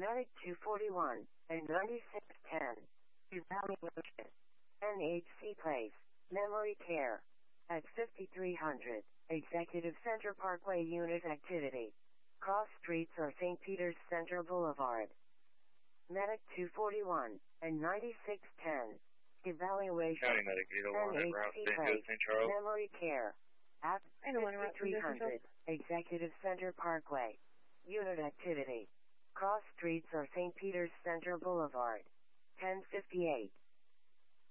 Medic 241 and 9610. Evaluation. NHC Place. Memory Care. At 5300. Executive Center Parkway Unit Activity. Cross streets or St. Peter's Center Boulevard. Medic 241 and 9610. Evaluation. County Medic 801 at Route NHC St. Joe, Place. St. Charles. Memory Care. At 5300. Executive Center Parkway. Unit Activity. Cross streets or St. Peter's Center Boulevard. 1058.